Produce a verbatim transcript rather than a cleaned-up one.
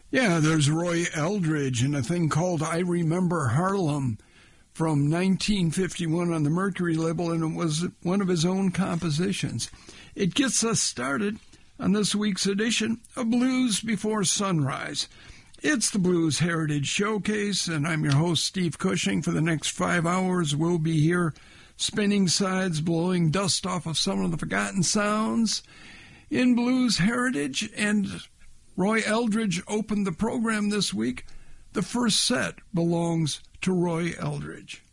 Yeah, there's Roy Eldridge and a thing called I Remember Harlem from nineteen fifty-one on the Mercury label, and it was one of his own compositions. It gets us started on this week's edition of Blues Before Sunrise. It's the Blues Heritage Showcase, and I'm your host, Steve Cushing. For the next five hours, we'll be here spinning sides, blowing dust off of some of the forgotten sounds in blues heritage. And Roy Eldridge opened the program this week. The first set belongs to Roy Eldridge.